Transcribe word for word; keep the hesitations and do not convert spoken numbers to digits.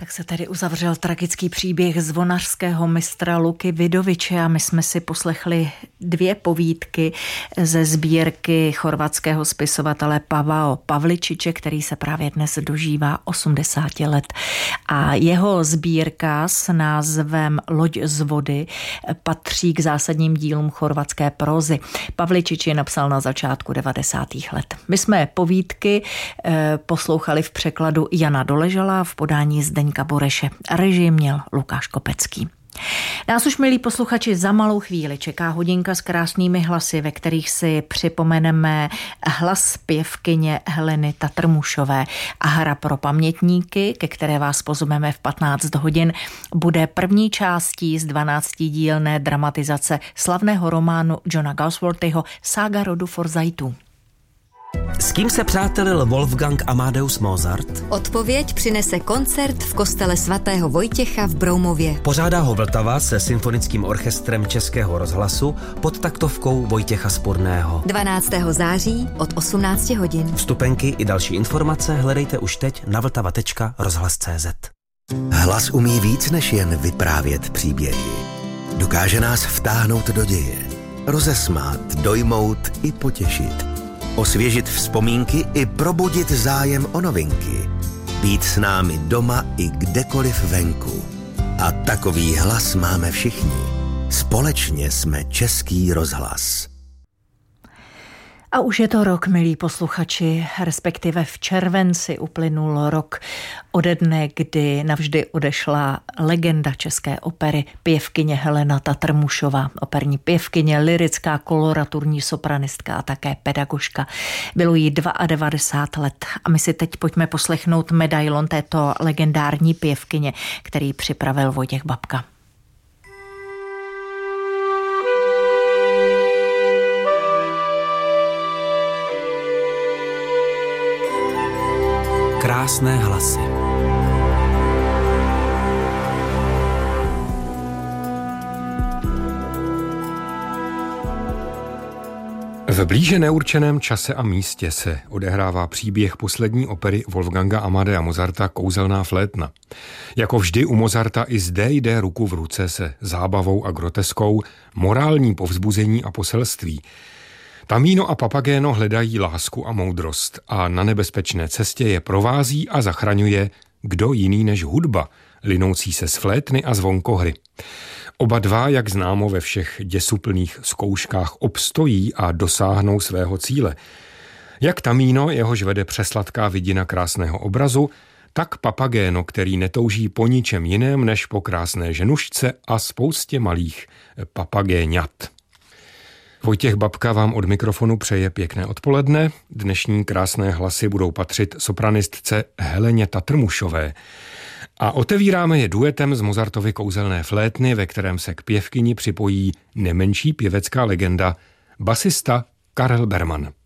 Tak se tedy uzavřel tragický příběh zvonařského mistra Luky Vidoviče a my jsme si poslechli dvě povídky ze sbírky chorvatského spisovatele Pavao Pavličiče, který se právě dnes dožívá osmdesáti let. A jeho sbírka s názvem Loď z vody patří k zásadním dílům chorvatské prózy. Pavličič je napsal na začátku devadesátých let. My jsme povídky poslouchali v překladu Jana Doležala v podání Zdeňka Boreše. Režii měl Lukáš Kopecký. Nás už, milí posluchači, za malou chvíli čeká hodinka s krásnými hlasy, ve kterých si připomeneme hlas zpěvkyně Heleny Tatrmušové. A hra pro pamětníky, ke které vás pozveme v patnáct hodin, bude první částí z dvanáctidílné dramatizace slavného románu Johna Galsworthyho Sága rodu Forsythů. S kým se přátelil Wolfgang Amadeus Mozart? Odpověď přinese koncert v kostele svatého Vojtěcha v Broumově. Pořádá ho Vltava se symfonickým orchestrem Českého rozhlasu pod taktovkou Vojtěcha Spurného. dvanáctého září od osmnácti hodin. Vstupenky i další informace hledejte už teď na vltava tečka rozhlas tečka cé zet. Hlas umí víc než jen vyprávět příběhy. Dokáže nás vtáhnout do děje, rozesmát, dojmout i potěšit. Osvěžit vzpomínky i probudit zájem o novinky. Být s námi doma i kdekoliv venku. A takový hlas máme všichni. Společně jsme Český rozhlas. A už je to rok, milí posluchači, respektive v červenci uplynul rok ode dne, kdy navždy odešla legenda české opery, pěvkyně Helena Tatrmušová. Operní pěvkyně, lyrická, koloraturní sopranistka a také pedagožka. Bylo jí devadesát dva let a my si teď pojďme poslechnout medailon této legendární pěvkyně, který připravil Vojtěch Babka. Krásné hlasy. V blíže neurčeném čase a místě se odehrává příběh poslední opery Wolfganga Amadea Mozarta Kouzelná flétna. Jako vždy u Mozarta i zde jde ruku v ruce se zábavou a groteskou, morální povzbuzení a poselství. Tamino a Papageno hledají lásku a moudrost a na nebezpečné cestě je provází a zachraňuje kdo jiný než hudba, linoucí se z flétny a zvonkohry. Oba dva, jak známo, ve všech děsuplných zkouškách obstojí a dosáhnou svého cíle. Jak Tamino, jehož vede přesladká vidina krásného obrazu, tak Papageno, který netouží po ničem jiném než po krásné ženušce a spoustě malých papagéňat. Vojtěch Babka vám od mikrofonu přeje pěkné odpoledne. Dnešní krásné hlasy budou patřit sopranistce Heleně Tatrmušové. A otevíráme je duetem z Mozartovy Kouzelné flétny, ve kterém se k pěvkyni připojí nemenší pěvecká legenda, basista Karel Berman.